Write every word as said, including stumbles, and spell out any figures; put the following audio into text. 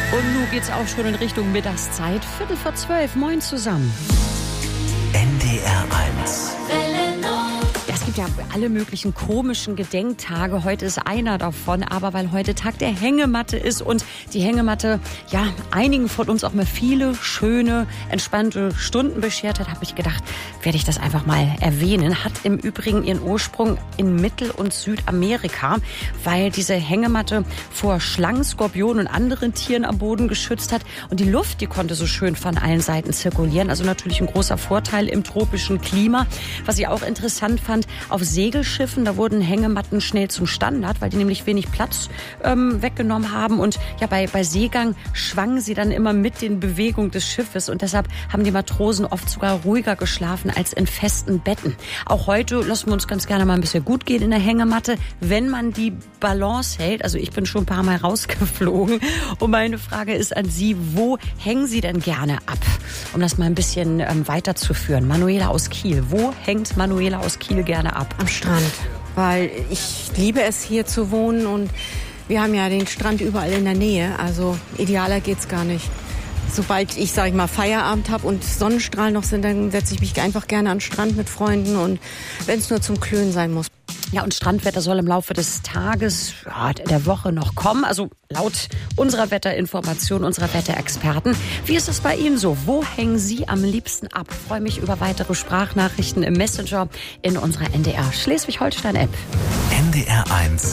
Und nun geht's auch schon in Richtung Mittagszeit. Viertel vor zwölf. Moin zusammen. N D R eins. Ja, es gibt ja alle möglichen komischen Gedenktage. Heute ist einer davon, aber weil heute Tag der Hängematte ist und die Hängematte ja einigen von uns auch mal viele schöne, entspannte Stunden beschert hat, habe ich gedacht, werde ich das einfach mal erwähnen. Hat im Übrigen ihren Ursprung in Mittel- und Südamerika, weil diese Hängematte vor Schlangen, Skorpionen und anderen Tieren am Boden geschützt hat. Und die Luft, die konnte so schön von allen Seiten zirkulieren. Also natürlich ein großer Vorteil im tropischen Klima. Was ich auch interessant fand, auf Segelschiffen, da wurden Hängematten schnell zum Standard, weil die nämlich wenig Platz ähm, weggenommen haben. Und ja, bei, bei Seegang schwangen sie dann immer mit den Bewegungen des Schiffes. Und deshalb haben die Matrosen oft sogar ruhiger geschlafen als in festen Betten. Auch heute lassen wir uns ganz gerne mal ein bisschen gut gehen in der Hängematte, wenn man die Balance hält. Also ich bin schon ein paar Mal rausgeflogen. Und meine Frage ist an Sie, wo hängen Sie denn gerne ab? Um das mal ein bisschen ähm, weiterzuführen. Manuela aus Kiel. Wo hängt Manuela aus Kiel gerne ab? Am Strand, weil ich liebe es, hier zu wohnen und wir haben ja den Strand überall in der Nähe, also idealer geht's gar nicht. Sobald ich, sag ich mal, Feierabend habe und Sonnenstrahlen noch sind, dann setze ich mich einfach gerne an den Strand mit Freunden und wenn es nur zum Klönen sein muss. Ja, und Strandwetter soll im Laufe des Tages, ja, der Woche noch kommen. Also laut unserer Wetterinformation, unserer Wetterexperten. Wie ist es bei Ihnen so? Wo hängen Sie am liebsten ab? Ich freue mich über weitere Sprachnachrichten im Messenger in unserer N D R Schleswig-Holstein-App. N D R eins